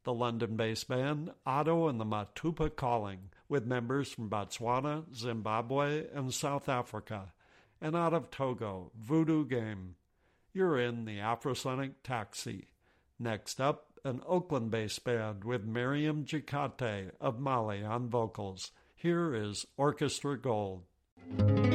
The London-based band Otto and the Matupa Calling, with members from Botswana, Zimbabwe, and South Africa. And out of Togo, Voodoo Game. You're in the Afrosonic Taxi. Next up, an Oakland-based band with Miriam Jikate of Mali on vocals. Here is Orchestra Gold.